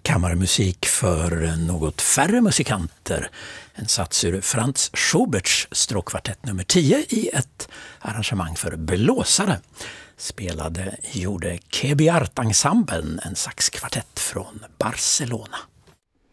kammarmusik för något färre musikanter. En sats ur Franz Schuberts stråkkvartett nummer 10 i ett arrangemang för blåsare. Gjorde Kebi Art Ensemblen, en saxkvartett från Barcelona.